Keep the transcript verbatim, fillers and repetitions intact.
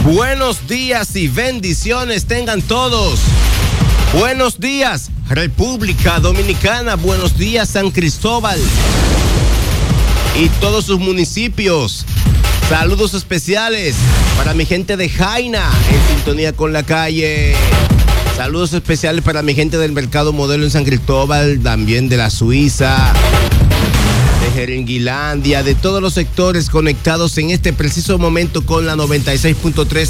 Buenos días y bendiciones tengan todos. Buenos días, República Dominicana. Buenos días, San Cristóbal y todos sus municipios. Saludos especiales para mi gente de Jaina, en sintonía con la calle. Saludos especiales para mi gente del Mercado Modelo en San Cristóbal, también de la Suiza, de Jeringuilandia, de todos los sectores conectados en este preciso momento con la noventa y seis punto tres